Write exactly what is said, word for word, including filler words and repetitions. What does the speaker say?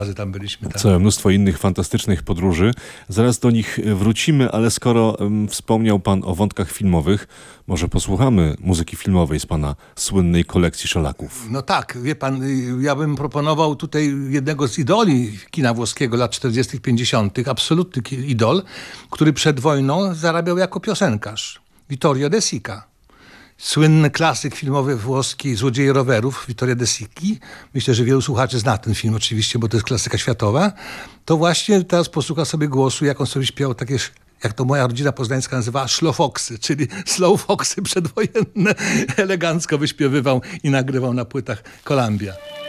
razy tam byliśmy. Tak. Całe mnóstwo innych fantastycznych podróży. Zaraz do nich wrócimy, ale skoro um, wspomniał pan o wątkach filmowych, może posłuchamy muzyki filmowej z pana słynnej kolekcji szalaków. No tak, wie pan, ja bym proponował tutaj jednego z idoli kina włoskiego lat czterdziestych, pięćdziesiątych, absolutny idol, który przed wojną zarabiał jako piosenkarz. Vittorio De Sica. Słynny klasyk filmowy włoski Złodzieje rowerów, Vittorio De Sici. Myślę, że wielu słuchaczy zna ten film oczywiście, bo to jest klasyka światowa. To właśnie teraz posłucha sobie głosu, jak on sobie śpiewał takie, jak to moja rodzina poznańska nazywała, szlofoksy, czyli slow foxy przedwojenne. Elegancko wyśpiewywał i nagrywał na płytach Columbia.